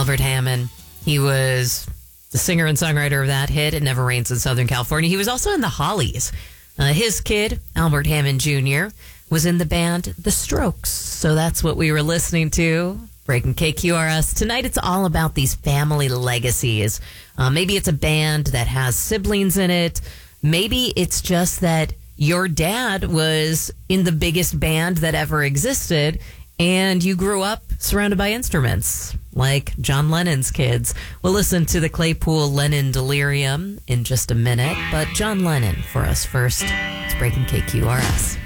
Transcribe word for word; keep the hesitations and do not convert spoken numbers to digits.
Albert Hammond. He was the singer and songwriter of that hit, It Never Rains in Southern California. He was also in the Hollies. Uh, his kid, Albert Hammond Junior, was in the band The Strokes. So that's what we were listening to. Breaking K Q R S. Tonight it's all about these family legacies. Uh, maybe it's a band that has siblings in it. Maybe it's just that your dad was in the biggest band that ever existed and you grew up surrounded by instruments, like John Lennon's kids. We'll listen to the Claypool Lennon Delirium in just a minute, but John Lennon for us first. It's Breaking K Q R S.